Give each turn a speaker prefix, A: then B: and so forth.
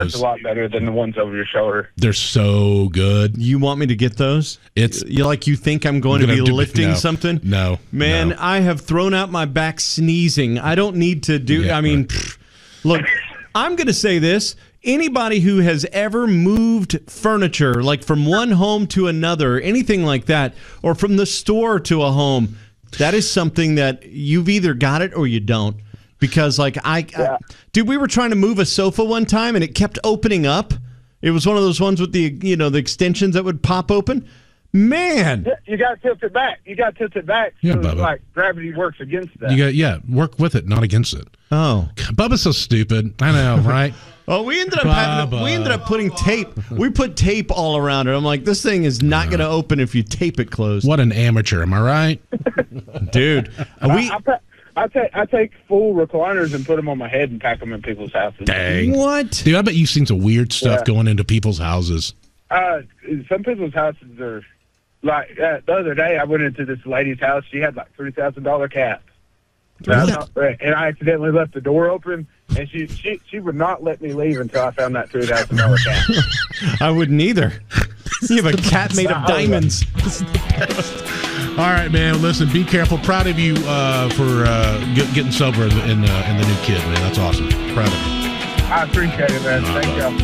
A: It's a lot better than the ones over your shoulder.
B: They're so good.
C: You want me to get those? You think I'm going to be lifting something?
B: No.
C: Man,
B: no.
C: I have thrown out my back sneezing. I don't need to do...
B: Yeah,
C: look, I'm going to say this. Anybody who has ever moved furniture, like from one home to another, anything like that, or from the store to a home, that is something that you've either got it or you don't. Because, dude, we were trying to move a sofa one time, and it kept opening up. It was one of those ones with the extensions that would pop open. Man.
A: Yeah, you got to tilt it back.
B: Yeah,
A: so
B: Bubba.
A: Gravity works against that.
B: Work with it, not against it.
C: Oh.
B: Bubba's so stupid. I know, right?
C: Oh, we ended up putting tape. We put tape all around it. I'm like, this thing is not going to open if you tape it closed.
B: What an amateur, am I right?
C: Dude.
A: I take full recliners and put them on my head and pack them in people's houses.
B: Dang.
C: What?
B: Dude, I bet you've seen some weird stuff going into people's houses.
A: Some people's houses are like the other day. I went into this lady's house. She had like $3,000 cats, and I accidentally left the door open, and she would not let me leave until I found that $3,000 cat.
C: I wouldn't either. You have a cat made of diamonds.
B: All right, man. Listen, be careful. Proud of you for getting sober in the new kid, man. That's awesome. Proud of you.
A: I appreciate it, man. Thank y'all.